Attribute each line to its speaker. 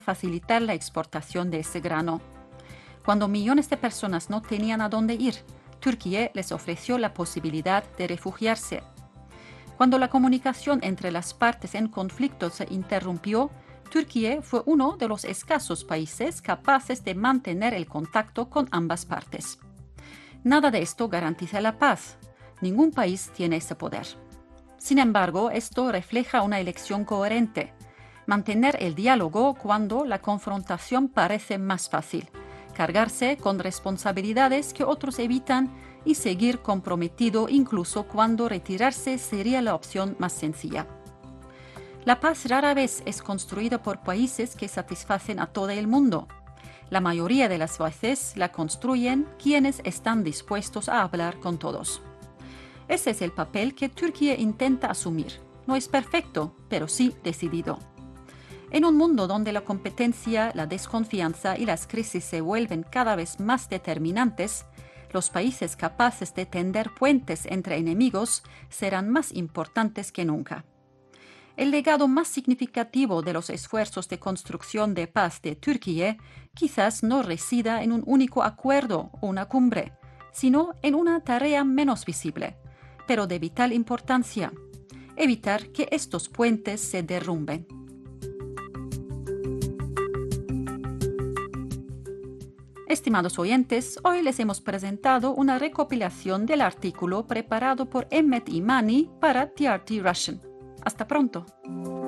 Speaker 1: facilitar la exportación de ese grano. Cuando millones de personas no tenían a dónde ir, Turquía les ofreció la posibilidad de refugiarse. Cuando la comunicación entre las partes en conflicto se interrumpió, Turquía fue uno de los escasos países capaces de mantener el contacto con ambas partes. Nada de esto garantiza la paz. Ningún país tiene ese poder. Sin embargo, esto refleja una elección coherente: mantener el diálogo cuando la confrontación parece más fácil, cargarse con responsabilidades que otros evitan y seguir comprometido incluso cuando retirarse sería la opción más sencilla. La paz rara vez es construida por países que satisfacen a todo el mundo. La mayoría de las veces la construyen quienes están dispuestos a hablar con todos. Ese es el papel que Turquía intenta asumir. No es perfecto, pero sí decidido. En un mundo donde la competencia, la desconfianza y las crisis se vuelven cada vez más determinantes, los países capaces de tender puentes entre enemigos serán más importantes que nunca. El legado más significativo de los esfuerzos de construcción de paz de Turquía quizás no resida en un único acuerdo o una cumbre, sino en una tarea menos visible, pero de vital importancia: evitar que estos puentes se derrumben. Estimados oyentes, hoy les hemos presentado una recopilación del artículo preparado por Emmet Imani para TRT Russian. Hasta pronto.